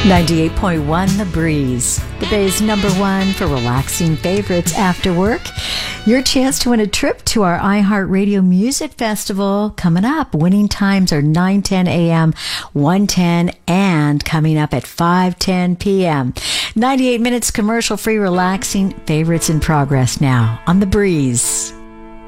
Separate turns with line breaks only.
98.1 The Breeze, the Bay's #1 for relaxing favorites after work. Your chance to win a trip to our iHeartRadio Music Festival coming up. Winning times are 9:10 a.m., 1:10, and coming up at 5:10 p.m. 98 minutes commercial-free relaxing favorites in progress now on The Breeze.